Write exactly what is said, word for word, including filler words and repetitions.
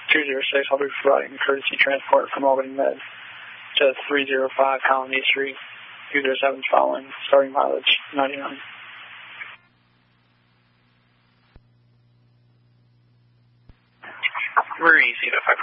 two zero six, I'll be providing courtesy transport from Albany Med to three oh five Colony Street, two oh seven following, starting mileage ninety-nine. We're easy to five